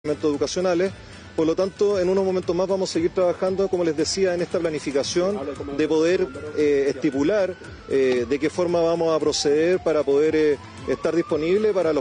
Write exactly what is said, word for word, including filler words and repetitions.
educacionales. Por lo tanto, en unos momentos más vamos a seguir trabajando, como les decía, en esta planificación de poder eh, estipular eh, de qué forma vamos a proceder para poder eh, estar disponible para los